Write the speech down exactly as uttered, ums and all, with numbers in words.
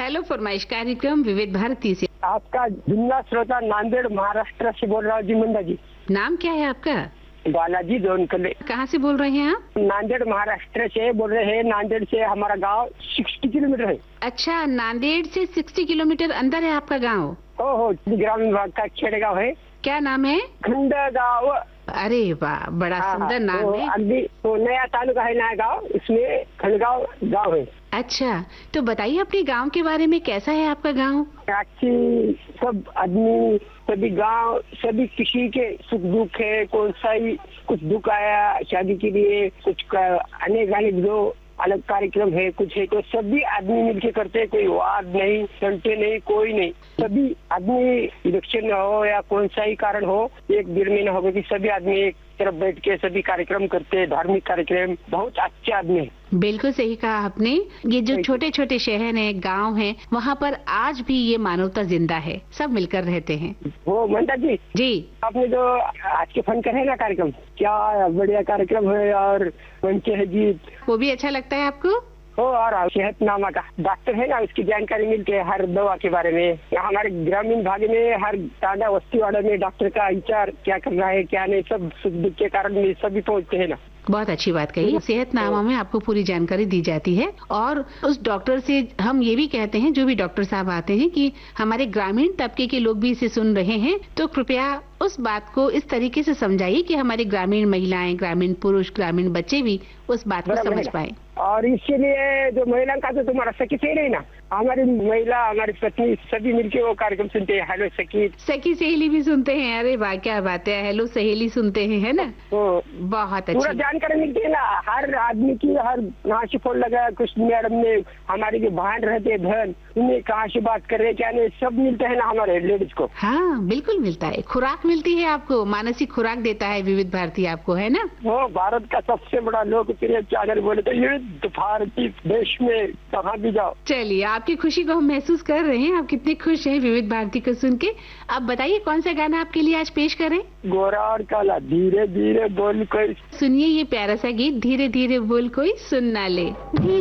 Hello फरमाइश कार्यक्रम विविध भारती से। आपका जिला श्रोता नांदेड़ महाराष्ट्र से बोल रहा हूँ जी। मुंडा जी। नाम क्या है आपका? बालाजी दोनकले। कहाँ से बोल रहे हैं आप? नांदेड़ महाराष्ट्र से बोल रहे हैं। नांदेड़ से हमारा गांव साठ किलोमीटर है। अच्छा, नांदेड़ से साठ किलोमीटर अंदर है आपका गांव? हो हो ग्रामीण भाग का खेड़गांव है। क्या नाम है? खंडगांव। अरे वाह, बड़ा सुंदर नाम है। अगदी तो नया तालुका है नया गांव, इसमें खंडगांव गांव है। अच्छा, तो बताइए अपने गांव के बारे में, कैसा है आपका गांव? अच्छी सब आदमी सभी गांव सभी किसी के सुख दुख है। कौन सा ही कुछ दुख आया शादी के लिए, कुछ अनेक अनेक जो अलग कार्यक्रम है, कुछ है तो सभी आदमी मिलके करते हैं। कोई वाद नहीं, संटे नहीं, कोई नहीं। सभी आदमी इलेक्शन हो या कौन सा ही कारण हो, एक डेढ़ महीना हो गया कि सभी आदमी एक तरफ बैठ के सभी कार्यक्रम करते हैं, धार्मिक कार्यक्रम। बहुत अच्छे आदमी है। बिल्कुल सही कहा आपने। ये जो छोटे छोटे शहर हैं, गांव हैं, वहाँ पर आज भी ये मानवता जिंदा है, सब मिलकर रहते हैं। वो मंदा जी जी आपने जो आज के फन करे ना कार्यक्रम, क्या बढ़िया कार्यक्रम है। और मंचे है जी, वो भी अच्छा लगता है आपको? हो। और सेहतनामा का डॉक्टर है ना, उसकी जानकारी मिलती है हर दवा के बारे में। हमारे ग्रामीण भाग में हर टाडा बस्ती वाला में डॉक्टर का विचार क्या कर रहा है क्या नहीं, सब सुख दुख के कारण में सभी पहुँचते है ना। बहुत अच्छी बात कही। सेहतनामा में आपको पूरी जानकारी दी जाती है और उस डॉक्टर से हम ये भी कहते हैं, जो भी डॉक्टर साहब आते हैं, कि हमारे ग्रामीण तबके के लोग भी इसे सुन रहे हैं तो कृपया उस बात को इस तरीके से समझाइए कि हमारी ग्रामीण महिलाएं, ग्रामीण पुरुष, ग्रामीण बच्चे भी उस बात को समझ पाए। और इसीलिए जो महिला का तो तुम्हारा सखी से नहीं ना, हमारी महिला हमारी पत्नी सभी मिलके वो कार्यक्रम सुनते हैं। हेलो सखी, सखी सहेली भी सुनते हैं। अरे वाह, क्या बात है। हेलो सहेली सुनते हैं, है ना? तो बहुत पूरा अच्छी जानकारी मिलती है ना हर आदमी की। हर कहाँ से फोन लगा, कुछ मैडम ने हमारे जो बहन रहते धन, उन्हें कहाँ से बात कर रहे क्या नहीं, सब मिलता है ना हमारे लेडीज को। हाँ बिल्कुल मिलता है। खुराक मिलती है आपको, मानसिक खुराक देता है विविध भारती आपको, है ना? वो भारत का सबसे बड़ा लोकप्रिय चैनल बोले तो ये भारतीय देश में कहाँ भी जाओ। चलिए, आपकी खुशी को हम महसूस कर रहे हैं। आप कितने खुश हैं विविध भारती को सुन के। अब बताइए कौन सा गाना आपके लिए आज पेश करें? गोरा और काला धीरे धीरे बोल कोई। सुनिए ये प्यारा सा गीत, धीरे धीरे बोल कोई सुन ना ले।